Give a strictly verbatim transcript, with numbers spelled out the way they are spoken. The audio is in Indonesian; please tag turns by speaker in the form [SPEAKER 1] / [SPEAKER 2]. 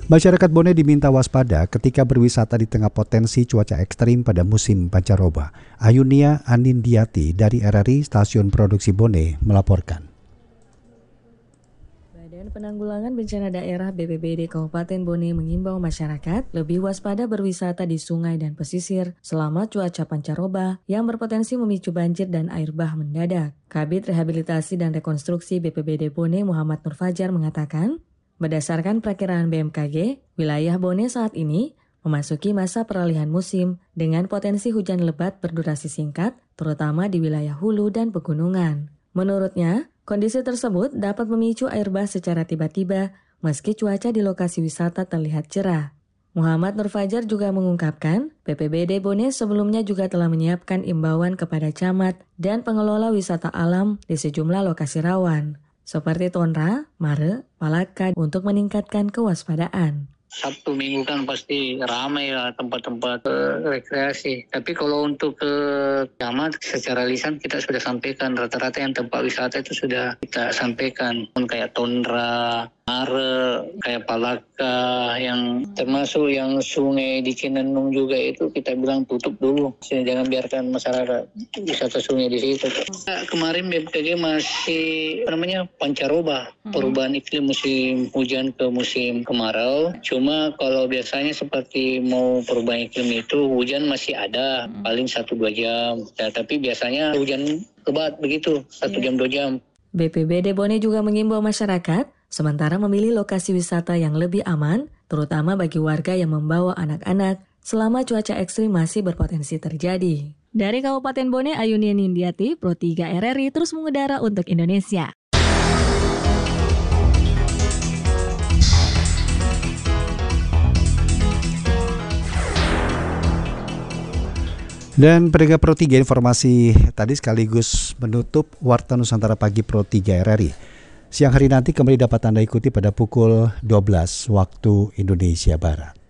[SPEAKER 1] Masyarakat Bone diminta waspada ketika berwisata di tengah potensi cuaca ekstrim pada musim pancaroba. Ayunia Anindiati dari R R I Stasiun Produksi Bone melaporkan.
[SPEAKER 2] Badan Penanggulangan Bencana Daerah B P B D Kabupaten Bone mengimbau masyarakat lebih waspada berwisata di sungai dan pesisir selama cuaca pancaroba yang berpotensi memicu banjir dan air bah mendadak. Kabid Rehabilitasi dan Rekonstruksi B P B D Bone Muhammad Nur Fajar mengatakan, berdasarkan perakiraan B M K G, wilayah Bone saat ini memasuki masa peralihan musim dengan potensi hujan lebat berdurasi singkat, terutama di wilayah hulu dan pegunungan. Menurutnya, kondisi tersebut dapat memicu air bah secara tiba-tiba meski cuaca di lokasi wisata terlihat cerah. Muhammad Nur Fajar juga mengungkapkan, B P B D Bone sebelumnya juga telah menyiapkan imbauan kepada camat dan pengelola wisata alam di sejumlah lokasi rawan, seperti Tonra, Mare, Palaka untuk meningkatkan kewaspadaan.
[SPEAKER 3] Sabtu Minggu kan pasti ramai lah tempat-tempat uh, rekreasi. Tapi kalau untuk ke camat secara lisan kita sudah sampaikan rata-rata yang tempat wisata itu sudah kita sampaikan. Kayak Tondra, Mare, kayak Palaka, yang termasuk yang sungai di Cinenung juga itu kita bilang tutup dulu. Jangan biarkan masyarakat wisata sungai di situ. Kemarin B M K G masih apa namanya pancaroba, perubahan iklim musim hujan ke musim kemarau. Cuma kalau biasanya seperti mau perubahan iklim itu hujan masih ada, paling satu dua jam. Ya, tapi biasanya hujan lebat begitu, satu jam dua jam.
[SPEAKER 2] B P B D Bone juga mengimbau masyarakat sementara memilih lokasi wisata yang lebih aman, terutama bagi warga yang membawa anak-anak selama cuaca ekstrim masih berpotensi terjadi. Dari Kabupaten Bone, Ayunia Nindiati, Pro tiga R R I terus mengudara untuk Indonesia.
[SPEAKER 1] Dan pendengar Pro tiga, informasi tadi sekaligus menutup Warta Nusantara Pagi Pro tiga R R I. Siang hari nanti kembali dapat Anda ikuti pada pukul dua belas waktu Indonesia Barat.